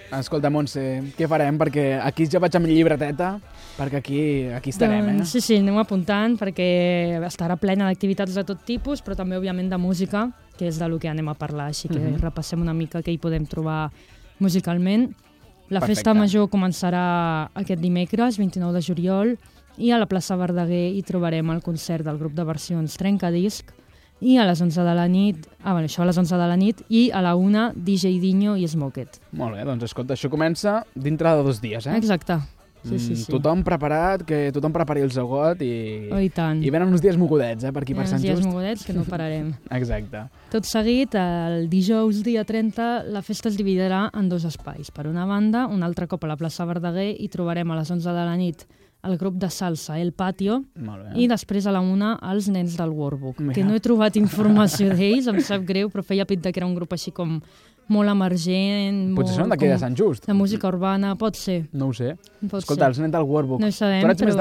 Escolta, Montse, què farem? Perquè aquí ja vaig amb llibreteta, perquè aquí estarem, Sí, anem apuntant, perquè estarà plena d'activitats de tot tipus, però també, òbviament, de música, que és del que anem a parlar, així que repassem una mica què hi podem trobar musicalment. La festa major començarà aquest dimecres, 29 de juliol, i a la plaça Verdaguer hi trobarem el concert del grup de versions Trencadisc, i a les 11 de la nit, això a les 11 de la nit, i a la 1 DJ Dinho i Smoket. Molt bé, doncs escolta, això comença dintre de 2 dies, Exacte. Sí. Tothom preparat, que tothom prepari el seu got i tant. I venen uns dies mogudets, per aquí per Sant Just. Uns dies mogudets que no pararem. Exacte. Tot seguit, el dijous, dia 30, la festa es dividirà en 2 espais. Per una banda, un altre cop a la plaça Verdaguer hi trobarem a les 11 de la nit el grup de salsa El Patio i després a la 1 els nens del Workbook, que no he trobat informació d'ells, em sap greu, però feia pinta que era un grup així com molt emergent. Potser són d'aquí de Sant Just. De música urbana, pot ser. No ho sé. Escolta, els nens del Workbook. No ho sabem, però